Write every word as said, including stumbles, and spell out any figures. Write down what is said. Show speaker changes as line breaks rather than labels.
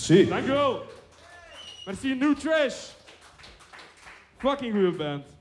Merci.
Dankjewel. Merci, New Trash. Fucking goede band.